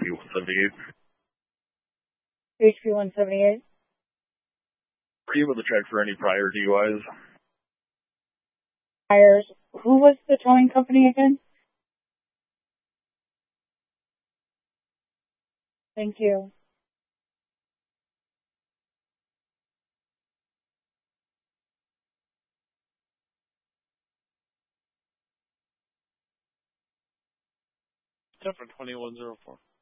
HP 178. HP 178. Were you able to check for any prior DUIs? Tires. Who was the towing company again? Thank you. Except for 2104.